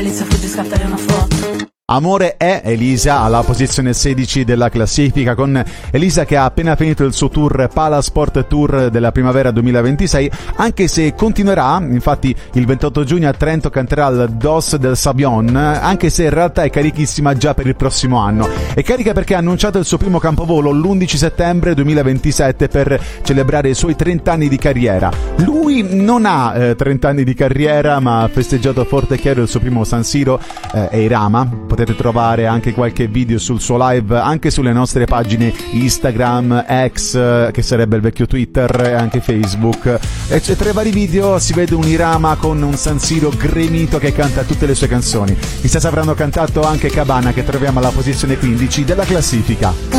Inizia a fuggi scattare una foto. Amore è Elisa alla posizione 16 della classifica, con Elisa che ha appena finito il suo tour Palasport Tour della primavera 2026, anche se continuerà. Infatti il 28 giugno a Trento canterà al Dos del Sabion, anche se in realtà è carichissima già per il prossimo anno. È carica perché ha annunciato il suo primo campovolo l'11 settembre 2027 per celebrare i suoi 30 anni di carriera. Lui non ha 30 anni di carriera, ma ha festeggiato forte e chiaro il suo primo San Siro e Irama. Potete trovare anche qualche video sul suo live anche sulle nostre pagine Instagram, X, che sarebbe il vecchio Twitter, e anche Facebook. E tra i vari video si vede un Irama con un San Siro gremito che canta tutte le sue canzoni. Chissà se avranno cantato anche Cabana, che troviamo alla posizione 15 della classifica.